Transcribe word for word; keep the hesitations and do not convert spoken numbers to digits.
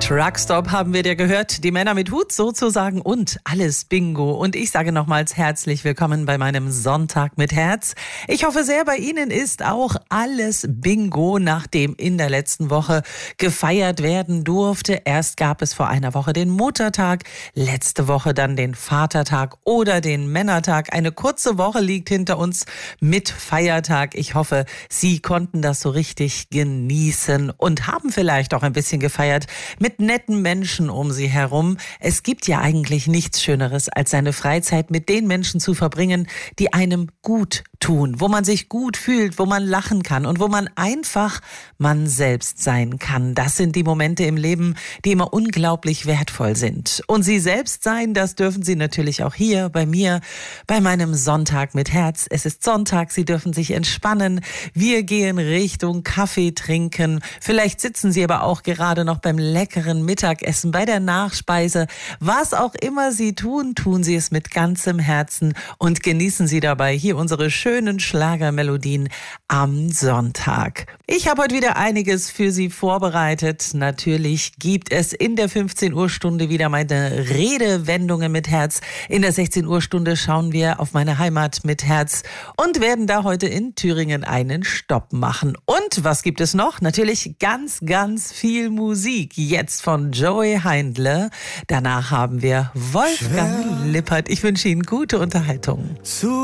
Truckstop haben wir dir gehört, die Männer mit Hut sozusagen und alles Bingo. Und ich sage nochmals herzlich willkommen bei meinem Sonntag mit Herz. Ich hoffe sehr, bei Ihnen ist auch alles Bingo, nachdem in der letzten Woche gefeiert werden durfte. Erst gab es vor einer Woche den Muttertag, letzte Woche dann den Vatertag oder den Männertag. Eine kurze Woche liegt hinter uns mit Feiertag. Ich hoffe, Sie konnten das so richtig genießen und haben vielleicht auch ein bisschen gefeiert mit netten Menschen um Sie herum. Es gibt ja eigentlich nichts Schöneres, als seine Freizeit mit den Menschen zu verbringen, die einem gut tun, wo man sich gut fühlt, wo man lachen kann und wo man einfach man selbst sein kann. Das sind die Momente im Leben, die immer unglaublich wertvoll sind. Und Sie selbst sein, das dürfen Sie natürlich auch hier bei mir, bei meinem Sonntag mit Herz. Es ist Sonntag, Sie dürfen sich entspannen. Wir gehen Richtung Kaffee trinken. Vielleicht sitzen Sie aber auch gerade noch beim leckeren Mittagessen, bei der Nachspeise. Was auch immer Sie tun, tun Sie es mit ganzem Herzen und genießen Sie dabei hier unsere schönen Schlagermelodien am Sonntag. Ich habe heute wieder einiges für Sie vorbereitet. Natürlich gibt es in der fünfzehn Uhr Stunde wieder meine Redewendungen mit Herz. In der sechzehn Uhr Stunde schauen wir auf meine Heimat mit Herz und werden da heute in Thüringen einen Stopp machen. Und was gibt es noch? Natürlich ganz, ganz viel Musik. Jetzt von Joey Heindle. Danach haben wir Wolfgang Lippert. Ich wünsche Ihnen gute Unterhaltung.